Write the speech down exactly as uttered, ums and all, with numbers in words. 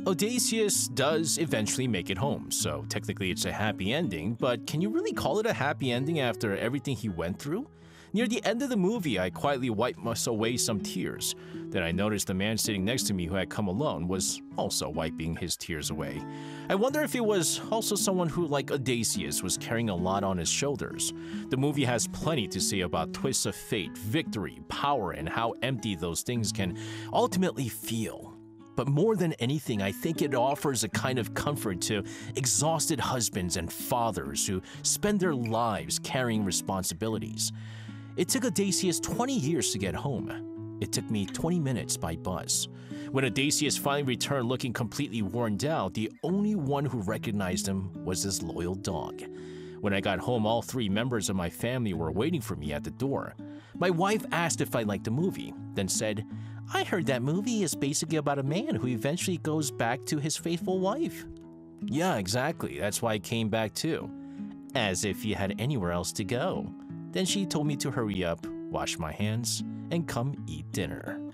Odysseus does eventually make it home, so technically it's a happy ending, but can you really call it a happy ending after everything he went through? Near the end of the movie, I quietly wiped away some tears. Then I noticed the man sitting next to me who had come alone was also wiping his tears away. I wonder if it was also someone who, like Odysseus, was carrying a lot on his shoulders. The movie has plenty to say about twists of fate, victory, power, and how empty those things can ultimately feel. But more than anything, I think it offers a kind of comfort to exhausted husbands and fathers who spend their lives carrying responsibilities. It took Odysseus twenty years to get home. It took me twenty minutes by bus. When Odysseus finally returned looking completely worn down, the only one who recognized him was his loyal dog. When I got home, all three members of my family were waiting for me at the door. My wife asked if I liked the movie, then said, "I heard that movie is basically about a man who eventually goes back to his faithful wife." "Yeah, exactly. That's why I came back too." As if you had anywhere else to go. Then she told me to hurry up, wash my hands, and come eat dinner.